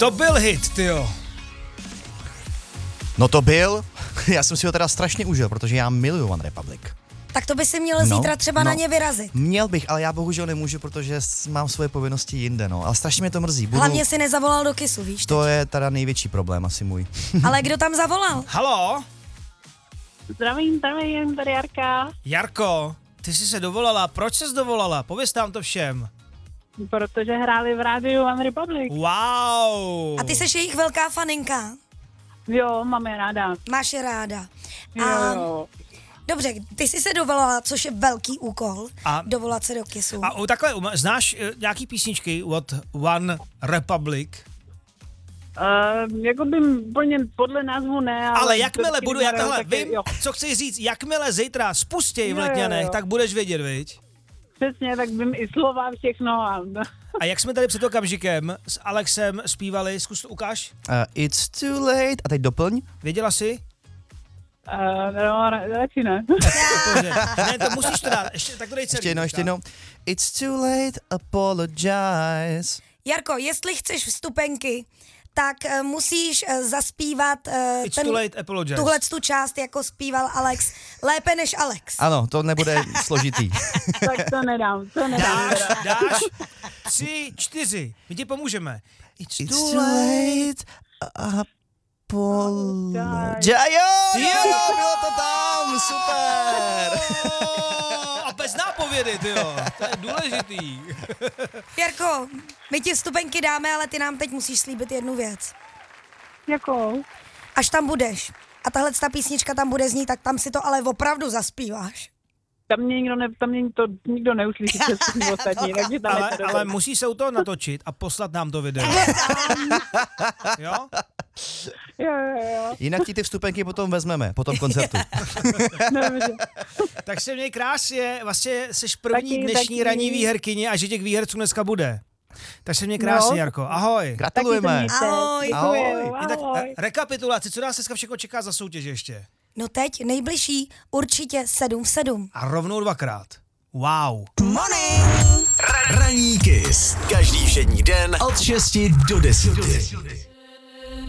To byl hit, tyjo. No to byl, já jsem si ho teda strašně užil, protože já miluju One Republic. Tak to by si měl zítra třeba na ně vyrazit. Měl bych, ale já bohužel nemůžu, protože mám svoje povinnosti jinde, no. Ale strašně mě to mrzí. Hlavně si nezavolal do KISu, víš? To je teda největší problém asi můj. Ale kdo tam zavolal? Halo? Zdravím, tady Jarka. Jarko, ty jsi se dovolala. Proč jsi dovolala? Pověz nám to všem. Protože hráli v rádiu One Republic. Wow. A ty seš jejich velká faninka? Jo, mám je ráda. Máš je ráda. Jo. Dobře, ty jsi se dovolala, což je velký úkol, A- dovolat se do KISu. A takhle, znáš nějaký písničky od One Republic? Jako by úplně podle názvu ne, Ale jakmile budu, já tohle taky, vím, jo. co chci říct, jakmile zítra spustěj v Jo, Letňanech, jo. tak budeš vědět, viď? Přesně, tak vím i slova, všechno. A jak jsme tady před okamžikem s Alexem zpívali, zkus to ukáž, It's too late. A teď doplň. věděla jsi? No, radši ne. Pohodě. Ne, to musíš to dát, ještě, tak to dej celý. Ještě jednou. It's too late, apologize. Jarko, jestli chceš vstupenky, tak musíš zaspívat It's too late, apologize. tuhletu část, jako zpíval Alex, lépe než Alex. Ano, to nebude složitý. Tak to nedám. Dáš 3, 4, my ti pomůžeme. It's too late, apologize. Jo, bylo to tam, super. A bez nápovědy, tyjo, to je důležitý. Jarko, my ti vstupenky dáme, ale ty nám teď musíš slíbit jednu věc. Jakou? Až tam budeš a tahle ta písnička tam bude znít, tak tam si to ale opravdu zaspíváš. Tam mě to nikdo neuslyší přes všechny ostatní, takže tam je to Ale musí se u toho natočit a poslat nám to video. Jo? Jo. Jinak ti ty vstupenky potom vezmeme, po tom koncertu. Tak se měj krásně, vlastně seš první Taky, dnešní taky. ranní výherkyně a že těch výherců dneska bude. Tak se měj krásně, No. Jarko. Ahoj. Gratulujeme. Ahoj. Tak rekapitulaci, co nás dneska všechno čeká za soutěž ještě? No teď nejbližší určitě 7 v 7. A rovnou 2krát. Wow. Ranní KIS. Každý všední den od 6 do 10.